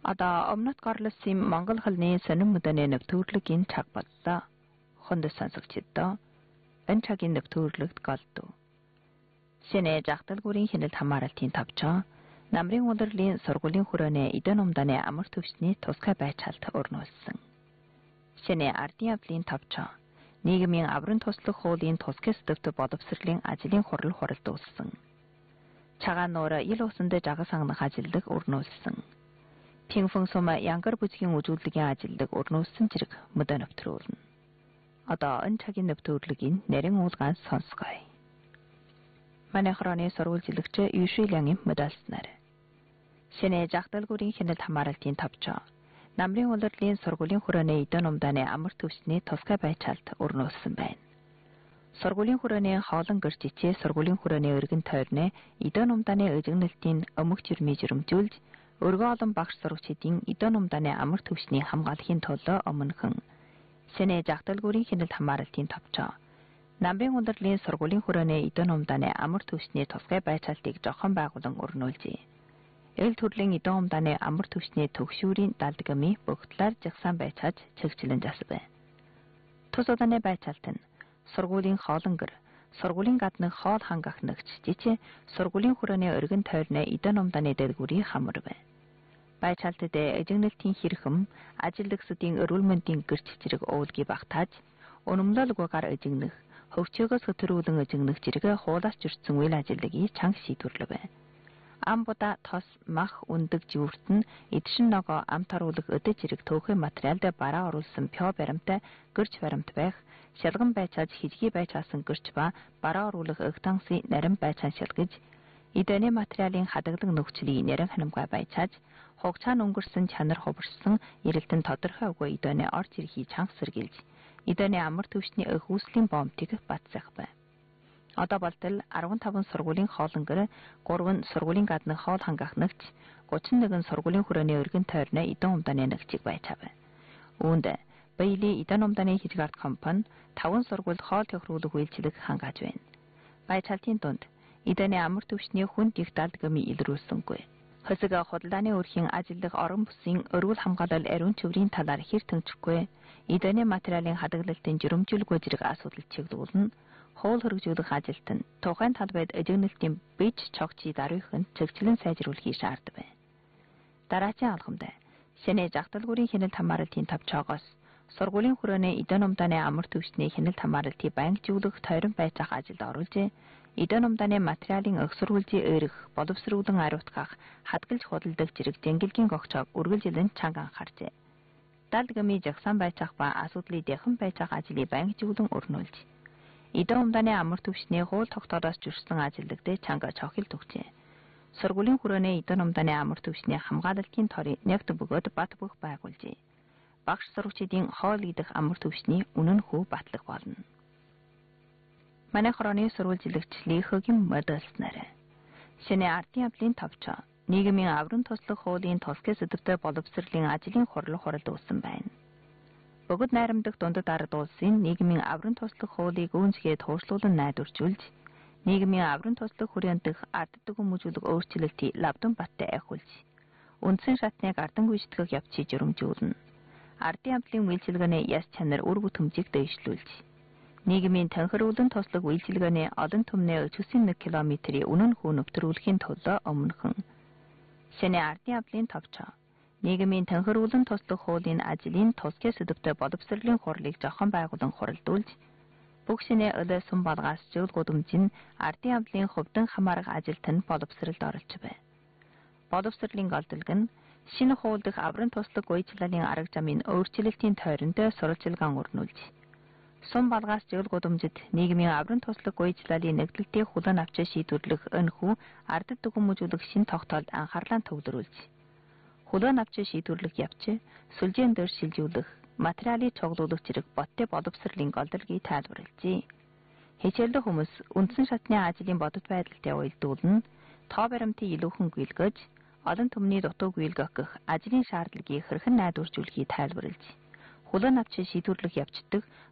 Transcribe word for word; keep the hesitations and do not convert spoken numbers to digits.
Одоо өмнөд горлосын Монгол хэлний сонин мөдөний нэвтрүүлгийн цаг боллоо. Хонд сонсогчдоо энэ цагийн нэвтрүүлэгт голдов. Шинэ жагталгүрийн хяналт хамааралтын тавчаа намрын улирлын сургуулийн хүрээний эдэн умдааны амар төвчний тусгай байцаалт өрнүүлсэн. Шинэ ардын явдлын тавчаа нийгмийн аврын туслах хуулийн тусгай сэдвт боловсролын ажлын хурал хуралд үүссэн. Цагаан нуур ил усанд жагас хангах ажилдаг өрнүүлсэн. Пинфэн сум янгар бүзгийн үзүүлэлгийн ажилдаг өрнүүлсэн зэрэг мөдөө нэвтрүүлнэ. Одоо энэ цагийн нэвтрүүлгийн нэрэн уулгаан сонсгоё. Манай хороны сурвалжлагч Юшилянгийн мөдөлснөр. Шинэ жагталгүрийн хяналт хамааралтын тавчаа намрын улирлын сургуулийн хүрээний эдэн умдааны амар төвчний тусгай байцаалт өрнүүлсэн байна. Сургуулийн хүрээний хоолон гэр жичээ сургуулийн хүрээний өргөн тойрны эдэн умдааны эжигнэлтийн өмг жирмий жирэмжүүлж өргөө олон багш сурагчдын эдэн умдааны амар төвчний хамгаалахын тулд өмнөхөн шинэ жагталгүрийн хяналт хамааралтын тавчаа намрын улирлын сургуулийн хүрээний эдэн умдааны амар төвчний тусгай байцаалтыг зохион байгуулан өрнүүлжээ. Эл төрлийн эдэн умдааны амар төвчний төгшүүрийн далдгамын бүх талаар жагсаан байцааж чигчлэн засав. Тус удааны байцаалт нь сургуулийн хоолон гэр, сургуулийн гаднах хоол хангах нэгч жичээ сургуулийн хүрээний өргөн тойрны эдэн умдааны дэдгүүрийн хамар байна. Байцаалтад эжигнэлтийн хэрхэм, ажилдагсдын эрүүл мэндийн гэрч зэрэг уулгий багтааж, өнөмлөлгүйгээр эжигнэх, хөвчөөгөөс хөтөрүүлэн эжигнэх зэрэг хуулаас жүрсэн үйл ажиллагааг чанга шийдвэрлэв. Ам буда тос мах үндэг живүртэн эдшин ногоо ам таруулах өдө зэрэг төөхөн материалд бараа оруулсан пё баримтай гэрч баримт байх, шалган байцааж хижги байцаасан гэрч ба бараа оруулах өгтансын нарийн байцаан шалгаж, эдэний материалын хадгалан нөхцөлийг нэрэн ханамгай байцааж, хугацаанд өнгөрсөн чанар хувирсан эрэлтэн тодорхой үгүй эдэний орж ирэхийг чанга сэргийлж, эдэний амар төвчний өх үүслийн бомбтыг батсах байна. Одоо болтол арван таван сургуулийн хоолон гэр, гурван сургуулийн гаднах хоол хангах нэгч, гучин нэгэн сургуулийн хүрээний өргөн тойрны эдэн умдааны нэгчийг байцаав. Үүнд Баяли эдэн умдааны хижиг арт компани таван сургуульд хоол тохируулах үйлчлэг хангааж байна. Байцаалтын дунд эдэний амар төвчний хүнд их далдгамын илрүүлсэнгүй. Хөсөг худалдааны өрхийн ажилдах орон бүсийн өргөл хамгаалал ариун чөврийн талаар хэр тэмцэхгүй, эдэний материалын хадгалалтын жирэмжүүлгүй зэрэг асуудал чиглүүлнэ. Хоол хөргөжүүлэх ажилт нь тухайн талбайд эжигнэлтийн бич цогцыг даруйханд цэгцлэн сайжруулахыг шаарддаг байна. Дараагийн алхамд шинэ жагталгүрийн хяналт хамааралтын тавчаагоос сургуулийн хүрээний эдэн умдааны амар төвчний хяналт хамааралтыг байнгжуулах тойрон байцаах ажилд оруулж, эдэн умдааны материалын өгсөрүүлжийн өрөх, боловсруулан ариутгах, хадгалж худалдах зэрэг зэнгэлгийн гогцоог үргэлжлэн чанга анхааржээ. Далдгамын жагсаан байцаах ба асуудлыг дэхэн байцаах ажлыг байнгжуулан өрнүүлж, эдэн умдааны амар төвчний хууль тогтоодоос жүрсэн ажилдагт чанга цохилт өгчээ. Сургуулийн хүрээний эдэн умдааны амар төвчний хамгаалалтын торыг нэгт бөгөөд бат бөх байгуулжээ. Багш сурагчдын хоол идэх амар төвчний үнэн хүү батлах болно. Манай хороны сурвалжлагч Лихогийн модельснэр. Шинэ ардын явдлын тавчаа нийгмийн аврын туслах хуулийн тусгай сэдвтэй боловсролын ажлын хурал хуралд үүссэн байна. Бөгөөд найрамдах дундад ард улсын нийгмийн аврын туслах хуулийг гүйцэтгэж тууршлуулан найдваржуулж, нийгмийн аврын туслах хүрээндх ард түгээмжүүлэх өөрчлөлтийг лавдан баттай ахиулж, үндсэн шатныг ардан гүйцэтгэх явцыг жирэмжүүлнэ. Ардын явдлын үйлчилгээний яс чанар үр бүтэмжийг дэвшлүүлж, нийгмийн танхимруулан туслах үйлчилгээний олон түмний өчигсөн нэг километрийн үнэн хүү нэвтрүүлэхийн тулд өмнөхөн шинэ ардын явдлын тавчаа нийгмийн танхимруулан туслах хуулийн ажлын тусгай сэдвтэй боловсролын хурлыг зохион байгуулан хуралдуулж, бүх шинэ өлөө сум балгаас зөвл гудамж нь ардын явдлын хувьдан хамаарах ажилт нь боловсролд оролж байна. Боловсролын голдолг нь шинэ хууль дэх аврын туслах үйлчлэлийн арга замын өөрчлөлтийн тойронд сурвалжилгаан өрнүүлж, сум балгаас зөвл гудамжид нийгмийн аврын туслах үйлчлэлийн нэгдлэлтийг хүлээн авч шийдвэрлэх энэхүү ард түгээмжүүлэх шин тогтоолд анхаарлаа төвлөрүүлж, хүлээн авч шийдвэрлэх явц, сүлжээн дээр шилжүүлэх, материалыг цуглуулах зэрэг боттой боловсролын голдолгийг тайлбарлажээ. Хичээлдэх хүмүүс үндсэн шатны ажлын бодит байдалтай уялдуулна, тоо баримтыг илүүхэн гүйлгэж, олон түмний дутуу гүйлгэх ажлын шаардлагыг хэрхэн найдваржуулахыг тайлбарлаж, хүлээн авч шийдвэрлэх явцдаг